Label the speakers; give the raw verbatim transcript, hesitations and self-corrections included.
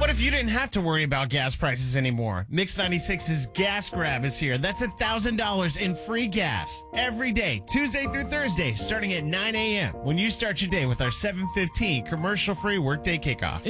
Speaker 1: What if you didn't have to worry about gas prices anymore? Mix ninety-six's Gas Grab is here. That's one thousand dollars in free gas every day, Tuesday through Thursday, starting at nine a.m. when you start your day with our seven fifteen commercial-free workday kickoff.